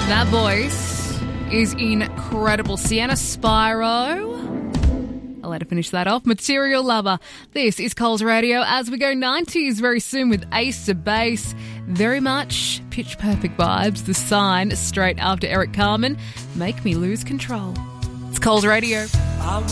That voice is incredible. Sienna Spyro. I'll let her finish that off. Material Lover. This is Coles Radio as we go 90s very soon with Ace of Base. Very much Pitch Perfect vibes. The Sign straight after Eric Carmen. Make Me Lose Control. It's Coles Radio.